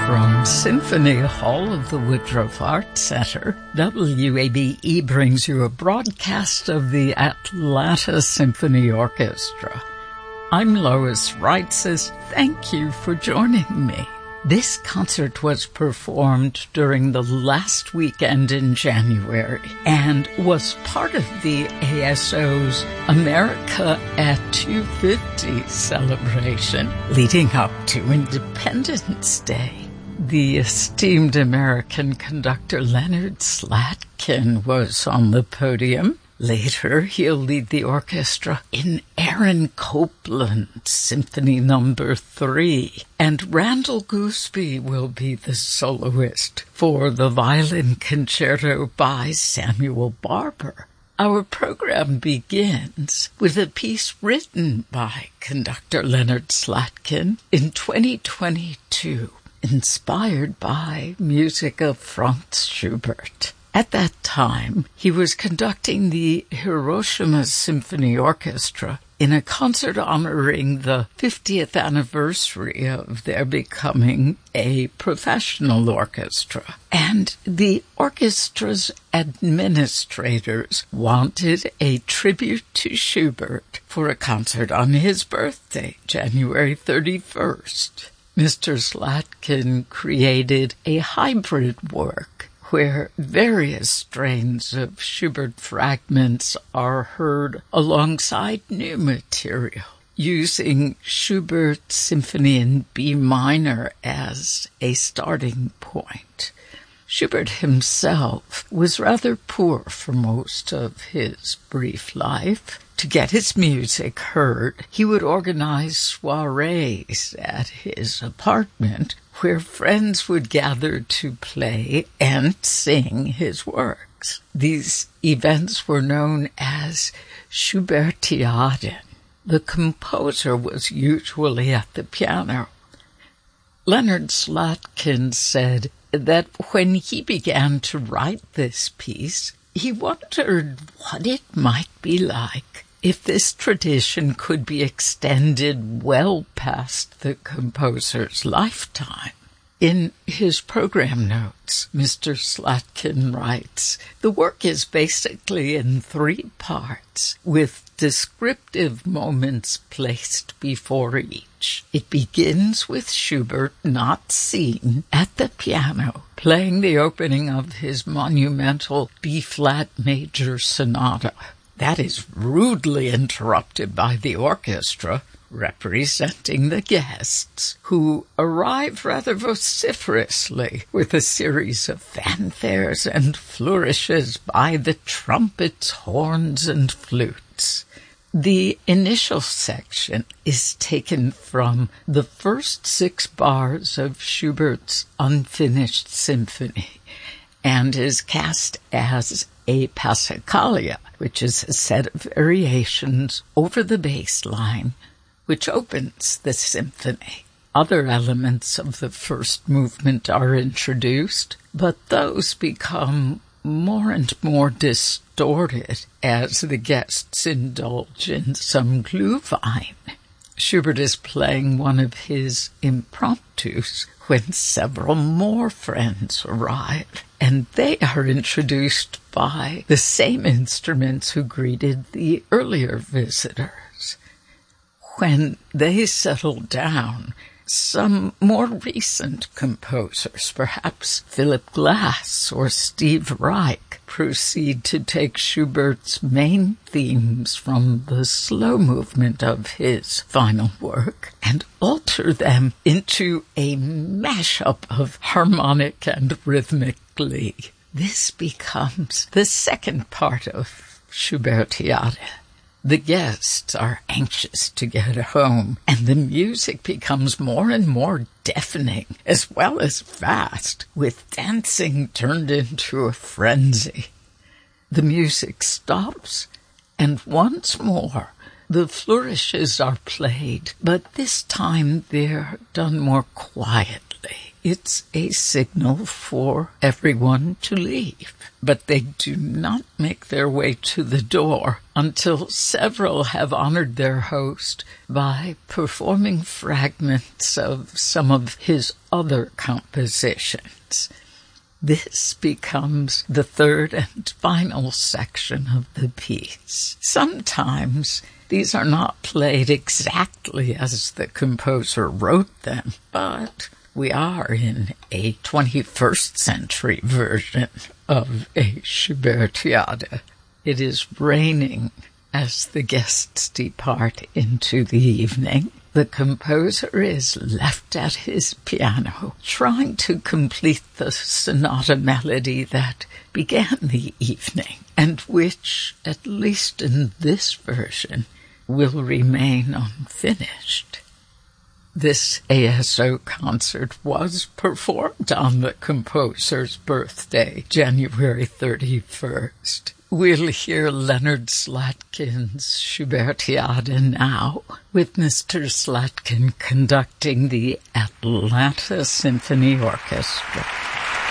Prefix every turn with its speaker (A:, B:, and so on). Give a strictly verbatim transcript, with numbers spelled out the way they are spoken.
A: From Symphony Hall of the Woodruff Arts Center, W A B E brings you a broadcast of the Atlanta Symphony Orchestra. I'm Lois Reitzes. Thank you for joining me. This concert was performed during the last weekend in January and was part of the A S O's America at two fifty celebration leading up to Independence Day. The esteemed American conductor Leonard Slatkin was on the podium. Later, he'll lead the orchestra in Aaron Copland's Symphony Number three, and Randall Gooseby will be the soloist for the violin concerto by Samuel Barber. Our program begins with a piece written by conductor Leonard Slatkin in twenty twenty-two, inspired by music of Franz Schubert. At that time, he was conducting the Hiroshima Symphony Orchestra in a concert honoring the fiftieth anniversary of their becoming a professional orchestra. And the orchestra's administrators wanted a tribute to Schubert for a concert on his birthday, January thirty-first. Mister Slatkin created a hybrid work where various strains of Schubert fragments are heard alongside new material, using Schubert's Symphony in B minor as a starting point. Schubert himself was rather poor for most of his brief life. To get his music heard, he would organize soirees at his apartment where friends would gather to play and sing his works. These events were known as Schubertiaden. The composer was usually at the piano. Leonard Slatkin said that when he began to write this piece, he wondered what it might be like if this tradition could be extended well past the composer's lifetime. In his program notes, Mister Slatkin writes, "The work is basically in three parts, with descriptive moments placed before each. It begins with Schubert, not seen, at the piano, playing the opening of his monumental B-flat major sonata. That is rudely interrupted by the orchestra, representing the guests, who arrive rather vociferously with a series of fanfares and flourishes by the trumpets, horns, and flutes. The initial section is taken from the first six bars of Schubert's Unfinished Symphony and is cast as a Passacaglia, which is a set of variations over the bass line, which opens the symphony. Other elements of the first movement are introduced, but those become more and more distorted as the guests indulge in some Glühwein. Schubert is playing one of his impromptus when several more friends arrive, and they are introduced by the same instruments who greeted the earlier visitors. When they settle down, some more recent composers, perhaps Philip Glass or Steve Reich, proceed to take Schubert's main themes from the slow movement of his final work and alter them into a mashup of harmonic and rhythmic glee. This becomes the second part of Schubertiade. The guests are anxious to get home, and the music becomes more and more deafening, as well as fast, with dancing turned into a frenzy. The music stops, and once more the flourishes are played, but this time they're done more quietly, It's a signal for everyone to leave, but they do not make their way to the door until several have honored their host by performing fragments of some of his other compositions. This becomes the third and final section of the piece. Sometimes these are not played exactly as the composer wrote them, but we are in a twenty-first century version of a Schubertiade. It is raining as the guests depart into the evening. The composer is left at his piano, trying to complete the sonata melody that began the evening, and which, at least in this version, will remain unfinished. This A S O concert was performed on the composer's birthday, January thirty-first. We'll hear Leonard Slatkin's Schubertiade now, with Mister Slatkin conducting the Atlanta Symphony Orchestra.